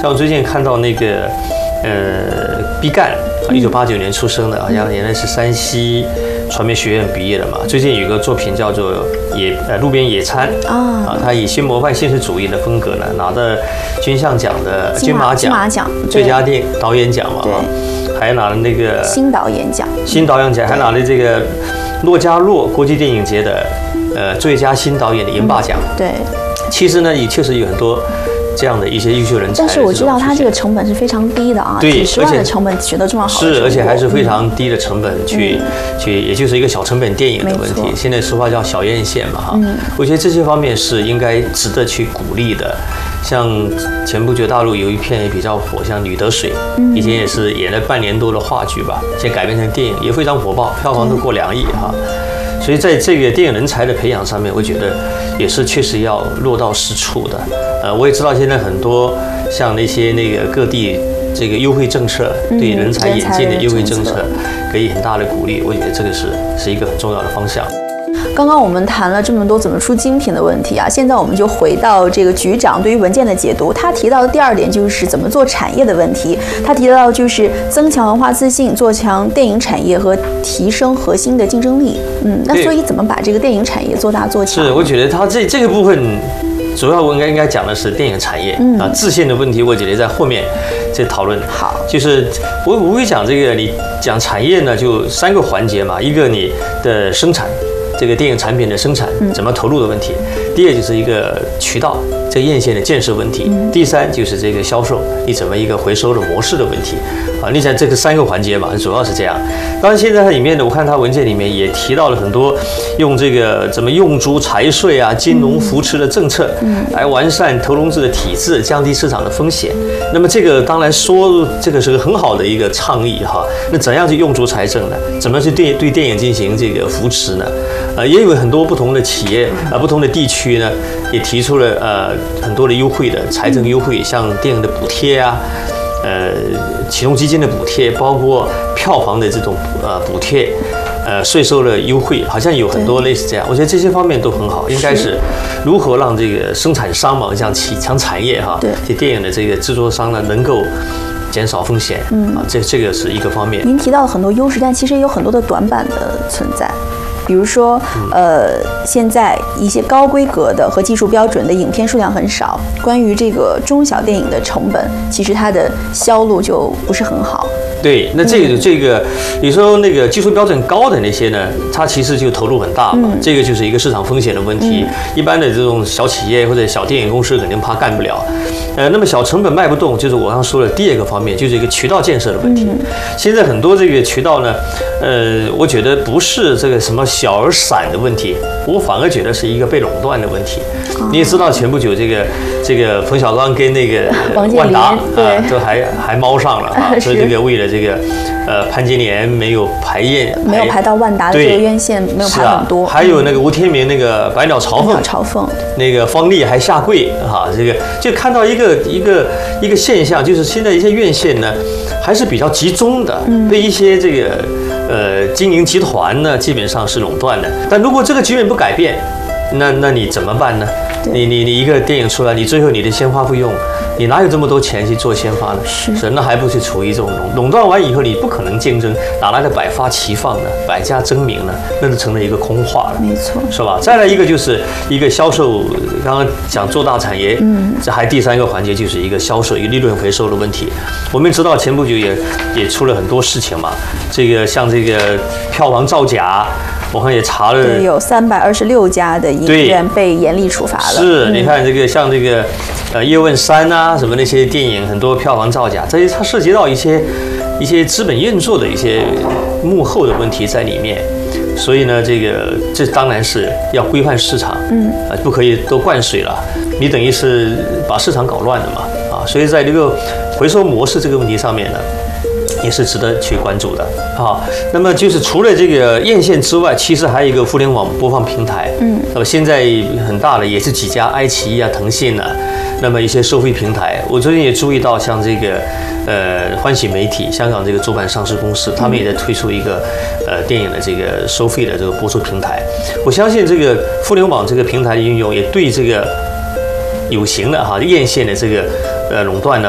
像我最近看到那个毕赣，1989年出生的，好像原来是山西传媒学院毕业的嘛。最近有一个作品叫做路边野餐啊，他以新模范现实主义的风格呢，拿到金像奖的金马奖最佳导演奖嘛，还拿了那个新导演奖， 还拿了这个洛迦诺国际电影节的最佳新导演的银霸奖。 对， 其实呢，也确实有很多这样的一些优秀人才。 但是我知道他这个成本是非常低的啊，几十万的成本取得这么好的成果， 是，而且还是非常低的成本去，也就是一个小成本电影的问题。现在俗话叫小院线嘛哈，我觉得这些方面是应该值得去鼓励的。像前不久大陆有一片也比较火，像《女得水》，以前也是演了半年多的话剧吧，现在改编成电影也非常火爆，票房都过2亿哈。所以在这个电影人才的培养上面，我觉得也是确实要落到实处的。我也知道现在很多像那些各地这个优惠政策，对人才引进的优惠政策给予很大的鼓励，我觉得这个是一个很重要的方向。 刚刚我们谈了这么多怎么出精品的问题啊，现在我们就回到这个局长对于文件的解读。他提到的第2点就是怎么做产业的问题。他提到就是增强文化自信，做强电影产业和提升核心的竞争力。那所以怎么把这个电影产业做大做强？ 是，我觉得他这个部分主要我应该讲的是电影产业自信的问题，我觉得在后面再讨论。 好， 就是我会讲这个，你讲产业呢，就3个环节嘛，一个你的生产。这个电影产品的生产怎么投入的问题，第2就是一个渠道这个院线的建设问题，第3就是这个销售你怎么一个回收的模式的问题啊。你讲这个3个环节嘛，主要是这样。当然现在它里面呢，我看它文件里面也提到了很多用这个怎么用租财税啊、金融扶持的政策，来完善投融资的体制，降低市场的风险。那么这个当然说这个是个很好的一个倡议哈。那怎样去用足财政呢？怎么去对电影进行这个扶持呢？也有很多不同的企业不同的地区呢，也提出了很多的优惠的财政优惠，像电影的补贴啊，启动基金的补贴，包括票房的这种补贴，税收的优惠，好像有很多类似这样。我觉得这些方面都很好，应该是如何让这个生产商嘛，像强产业哈，这电影的这个制作商呢，能够减少风险这个是一个方面。 您提到了很多优势，但其实也有很多的短板的存在。比如说，现在一些高规格的和技术标准的影片数量很少。关于这个中小电影的成本，其实它的销路就不是很好。 对，那这个，你说那个技术标准高的那些呢，它其实就投入很大嘛，这个就是一个市场风险的问题。一般的这种小企业或者小电影公司肯定怕干不了。那么小成本卖不动，就是我刚说的第2个方面，就是一个渠道建设的问题。现在很多这个渠道呢，我觉得不是这个什么小而散的问题，我反而觉得是一个被垄断的问题。你也知道，前不久这个冯小刚跟那个万达都还猫上了啊，所以这个为了这个潘金莲没有排到万达的这个院线，没有排很多。 还有那个吴天明那个百鸟朝凤，那个方丽还下跪哈，这个就看到一个现象，就是现在一些院线呢还是比较集中的，被一些这个经营集团呢基本上是垄断的。但如果这个局面不改变，那你怎么办呢？你一个电影出来，你最后你的宣发费用，你哪有这么多钱去做宣发呢？是，那还不是处于这种垄断完以后，你不可能竞争，哪来的百花齐放呢？百家争鸣呢？那就成了一个空话了， 没错， 是吧？再来一个就是一个销售，刚刚讲做大产业，这还第3个环节就是一个销售，一个利润回收的问题。我们知道前不久也出了很多事情嘛，这个像这个票房造假。我看也查了， 有326家的影院被严厉处罚了。 是，你看这个像这个叶问3啊，什么那些电影很多票房造假，这些它涉及到一些资本运作的一些幕后的问题在里面。所以呢，这当然是要规范市场，不可以都灌水了，你等于是把市场搞乱了嘛啊。所以在这个回收模式这个问题上面呢，也是值得去关注的啊。那么就是除了这个院线之外，其实还有一个互联网播放平台。那么现在很大的也是几家，爱奇艺啊、腾讯啊，那么一些收费平台。我最近也注意到，像这个欢喜媒体，香港这个主板上市公司，他们也在推出一个电影的这个收费的这个播出平台。我相信这个互联网这个平台的应用，也对这个有形的院线的这个垄断呢